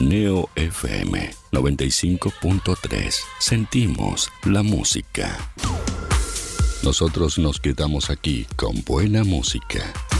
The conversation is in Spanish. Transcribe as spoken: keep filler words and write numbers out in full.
Neo F M noventa y cinco punto tres. Sentimos la música. Nosotros nos quedamos aquí con buena música.